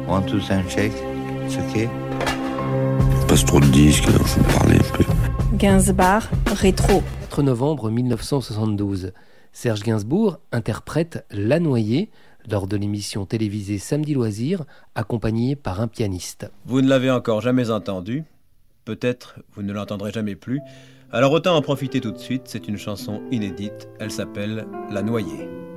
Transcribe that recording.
1, 2, 5, check. It's okay. Il passe trop de disques, alors je vais parler un peu. Gainsbourg, rétro. 4 novembre 1972. Serge Gainsbourg interprète La Noyée lors de l'émission télévisée Samedi Loisirs, accompagné par un pianiste. Vous ne l'avez encore jamais entendu. Peut-être vous ne l'entendrez jamais plus. Alors autant en profiter tout de suite. C'est une chanson inédite. Elle s'appelle La Noyée.